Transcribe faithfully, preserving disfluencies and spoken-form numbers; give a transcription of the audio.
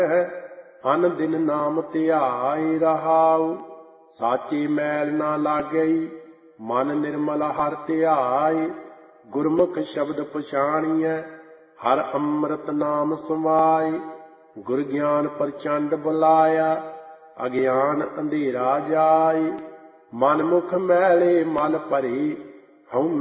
ਅਨ ਦਿਨ ਨਾਮ ਧਿਆਇ ਰਹਾਉ। ਸਾਚੀ ਮੈਲ ਨਾ ਲਾਗਈ ਮਨ ਨਿਰਮਲ ਹਰ ਧਿਆਇ। ਗੁਰਮੁਖ ਸ਼ਬਦ ਪਛਾਣੀਐ ਹਰ ਅੰਮ੍ਰਿਤ ਨਾਮ ਸਮਾਇ। ਗੁਰ ਗਿਆਨ ਪ੍ਰਚੰਡ ਬੁਲਾਇਆ ਅਗਿਆਨ ਅੰਧੇਰਾ ਜਾਇ। ਮਨ ਮੁਖ ਮੈਲੇ ਮਲ ਭਰੀ ਹਉ